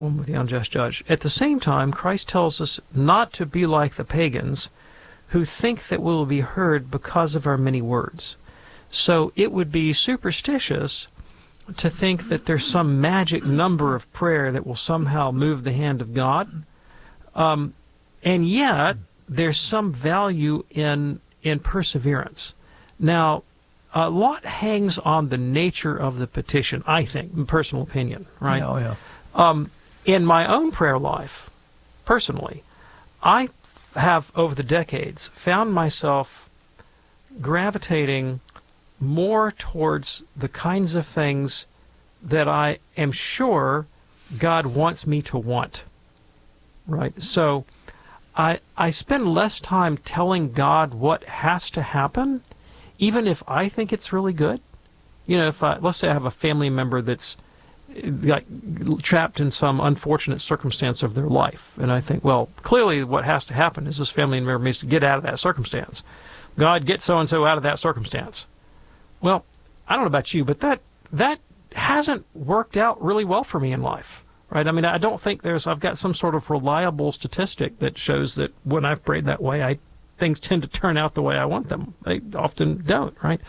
with the unjust judge. At the same time, Christ tells us not to be like the pagans who think that we will be heard because of our many words. So it would be superstitious to think that there's some magic number of prayer that will somehow move the hand of God. And yet, there's some value in perseverance. Now, a lot hangs on the nature of the petition, I think, personal opinion, right? Yeah. In my own prayer life, personally, I have, over the decades, found myself gravitating more towards the kinds of things that I am sure God wants me to want, right? So I spend less time telling God what has to happen, even if I think it's really good. You know, if let's say I have a family member that's like trapped in some unfortunate circumstance of their life, and I think, well, clearly what has to happen is this family member needs to get out of that circumstance. God, get so-and-so out of that circumstance. Well, I don't know about you, but that hasn't worked out really well for me in life, right? I mean, I don't think I've got some sort of reliable statistic that shows that when I've prayed that way, things tend to turn out the way I want them. They often don't, right?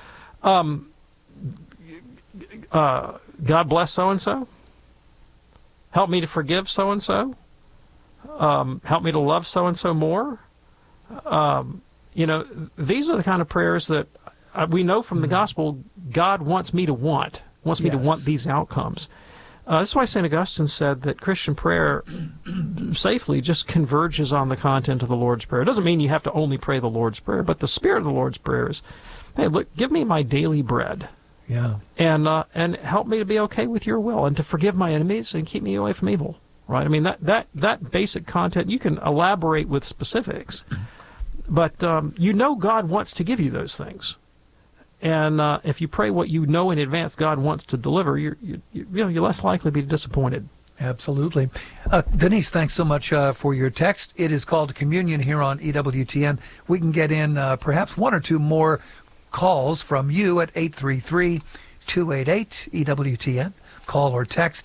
God bless so-and-so. Help me to forgive so-and-so. Help me to love so-and-so more. You know, these are the kind of prayers that we know from the gospel God wants me to want, me to want these outcomes. That's why St. Augustine said that Christian prayer safely just converges on the content of the Lord's Prayer. It doesn't mean you have to only pray the Lord's Prayer, but the spirit of the Lord's Prayer is, hey, look, give me my daily bread. Yeah. And help me to be okay with your will and to forgive my enemies and keep me away from evil. Right? I mean, that basic content, you can elaborate with specifics, but you know God wants to give you those things. And if you pray what you know in advance God wants to deliver, you're less likely to be disappointed. Absolutely. Denise, thanks so much for your text. It is called Communion here on EWTN. We can get in perhaps one or two more calls from you at 833-288-EWTN. Call or text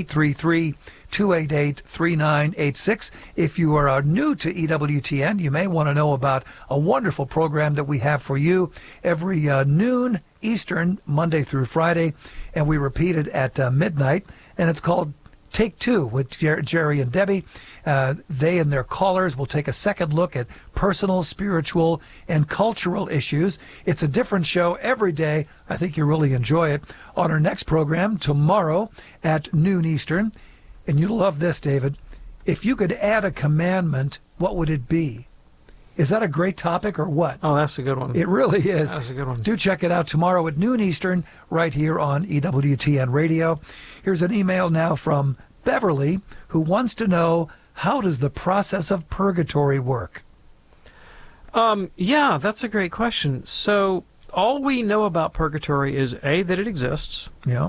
833-288-3986. If you are new to EWTN, you may want to know about a wonderful program that we have for you every noon Eastern, Monday through Friday, and we repeat it at midnight, and it's called Take Two with Jerry and Debbie. They and their callers will take a second look at personal, spiritual, and cultural issues. It's a different show every day. I think you'll really enjoy it. On our next program, tomorrow at noon Eastern, and you'll love this, David, if you could add a commandment, what would it be? Is that a great topic or what? Oh, that's a good one. It really is. That's a good one. Do check it out tomorrow at noon Eastern, right here on EWTN Radio. Here's an email now from Beverly, who wants to know, how does the process of purgatory work? Yeah, that's a great question. So all we know about purgatory is, A, that it exists. Yeah.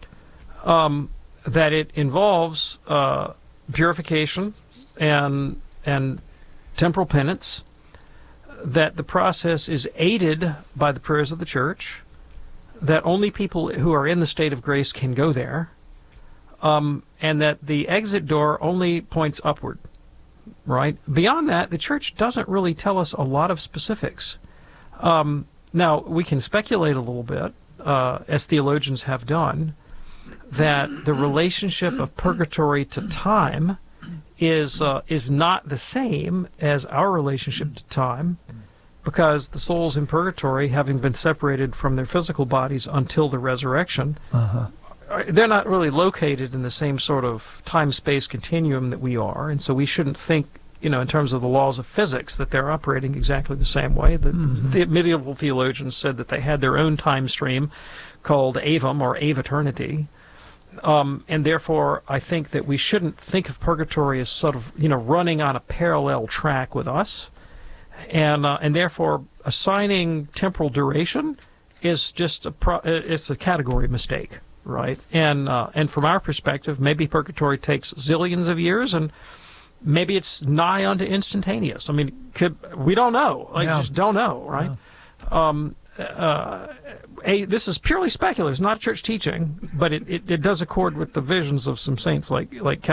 That it involves purification and temporal penance, that the process is aided by the prayers of the Church, that only people who are in the state of grace can go there, and that the exit door only points upward, right? Beyond that, the Church doesn't really tell us a lot of specifics. Now, we can speculate a little bit, as theologians have done, that the relationship of purgatory to time is not the same as our relationship to time, because the souls in purgatory, having been separated from their physical bodies until the resurrection, they're not really located in the same sort of time-space continuum that we are, and so we shouldn't think, in terms of the laws of physics, that they're operating exactly the same way. The medieval theologians said that they had their own time stream called Avum, or Aveternity, and therefore I think that we shouldn't think of purgatory as sort of, running on a parallel track with us, and therefore assigning temporal duration is just it's a category mistake. Right, and from our perspective, maybe purgatory takes zillions of years, and maybe it's nigh unto instantaneous. I mean, we don't know. Just don't know, right? Yeah. this is purely speculative. It's not church teaching, but it does accord with the visions of some saints like